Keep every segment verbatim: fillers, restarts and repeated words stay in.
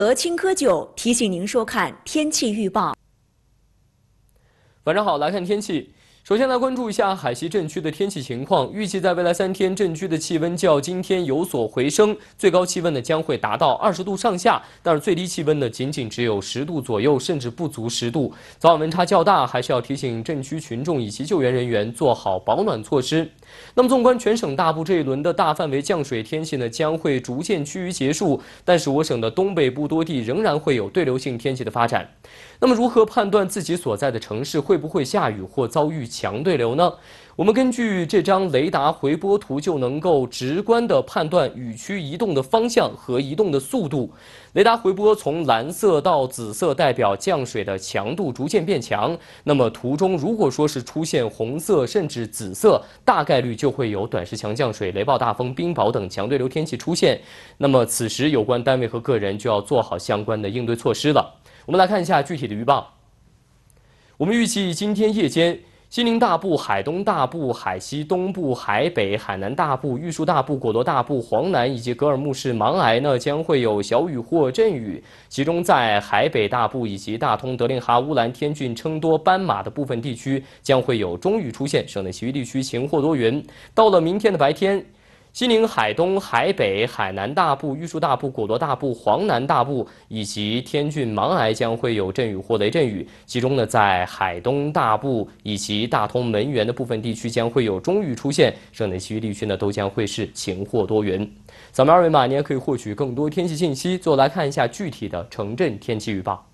和青稞酒提醒您收看天气预报。 晚上好，来看天气。首先来关注一下海西镇区的天气情况。预计在未来三天，镇区的气温较今天有所回升，最高气温呢将会达到二十度上下，但是最低气温呢仅仅只有十度左右，甚至不足十度。早晚温差较大，还是要提醒镇区群众以及救援人员做好保暖措施。那么，纵观全省大部这一轮的大范围降水天气呢，将会逐渐趋于结束，但是我省的东北部多地仍然会有对流性天气的发展。那么，如何判断自己所在的城市会不会下雨或遭遇强对流呢？我们根据这张雷达回波图就能够直观地判断雨区移动的方向和移动的速度。雷达回波从蓝色到紫色代表降水的强度逐渐变强，那么图中如果说是出现红色甚至紫色，大概率就会有短时强降水、雷暴大风、冰雹等强对流天气出现。那么此时有关单位和个人就要做好相关的应对措施了。我们来看一下具体的预报。我们预计今天夜间，西宁大部、海东大部、海西东部、海北、海南大部、玉树大部、果罗大部、黄南以及格尔木市芒崖呢，将会有小雨或阵雨。其中在海北大部以及大通、德令哈、乌兰、天峻、成都、斑马的部分地区将会有中雨出现，省内其余地区晴或多云。到了明天的白天，西宁、海东、海北、海南大部、玉树大部、果罗大部、黄南大部以及天峻、芒崖将会有阵雨或雷阵雨。其中呢，在海东大部以及大通、门源的部分地区将会有中雨出现，省内其余地区呢都将会是晴或多云。扫描二维码，你也可以获取更多天气信息。最后来看一下具体的城镇天气预报。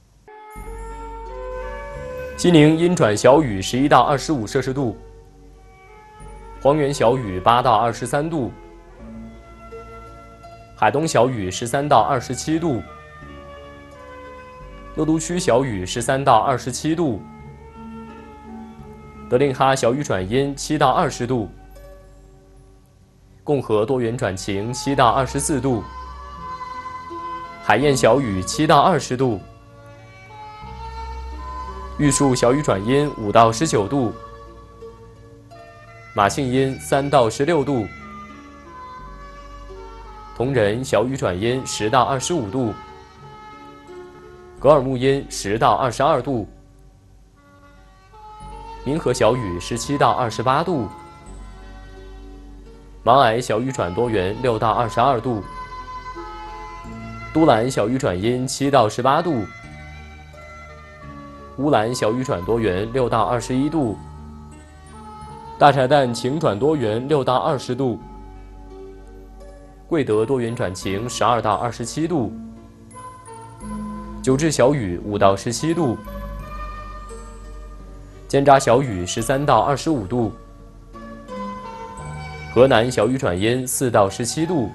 西宁阴转小雨，十一到二十五摄氏度；黄原小雨，八到二十三度。海东小雨十三到二十七度，乐都区小雨十三到二十七度，德令哈小雨转阴七到二十度，共和多云转晴七到二十四度，海晏小雨七到二十度，玉树小雨转阴五到十九度，马信阴三到十六度。铜仁小雨转阴十到二十五度，格尔木阴十到二十二度，民和小雨十七到二十八度，芒崖小雨转多云六到二十二度，都兰小雨转阴七到十八度，乌兰小雨转多云六到二十一度，大柴旦晴转多云六到二十度。贵德多云转晴，十二到二十七度；九至小雨，五到十七度；尖扎小雨，十三到二十五度；河南小雨转阴，四到十七度；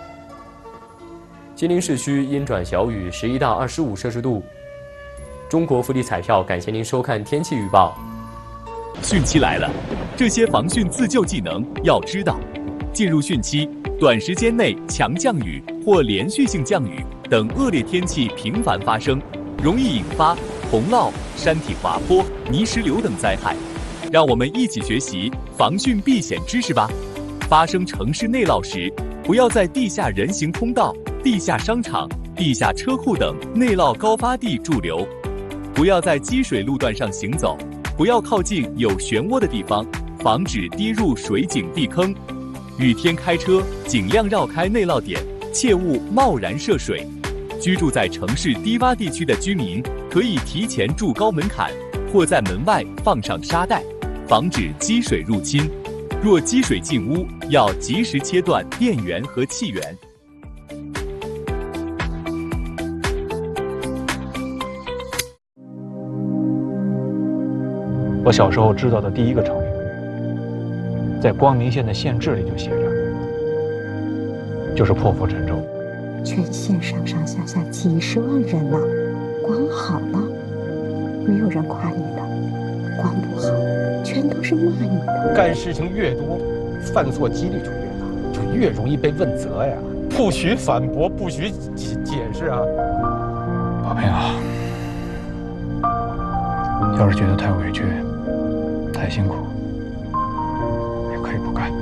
西宁市区阴转小雨，十一到二十五摄氏度。中国福利彩票，感谢您收看天气预报。 汛期来了，这些防汛自救技能要知道。进入汛期，短时间内强降雨或连续性降雨等恶劣天气频繁发生，容易引发洪涝、山体滑坡、泥石流等灾害。让我们一起学习防汛避险知识吧。发生城市内涝时，不要在地下人行通道、地下商场、地下车库等内涝高发地驻留，不要在积水路段上行走，不要靠近有漩涡的地方，防止滴入水井地坑。雨天开车尽量绕开内涝点，切勿贸然涉水。居住在城市低洼地区的居民可以提前筑高门槛，或在门外放上沙袋，防止积水入侵。若积水进屋，要及时切断电源和气源。 我小时候知道的第一个成语，在光明县的县志里就写着，就是破釜沉舟。 全县上上下下几十万人呢，光好了，没有人夸你的；光不好，全都是骂你的。 干事情越多，犯错几率就越大，就越容易被问责呀。不许反驳，不许解解释啊！ 宝平啊，要是觉得太委屈、太辛苦，也可以不干。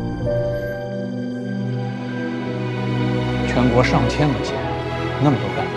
全国上千个县，那么多干部，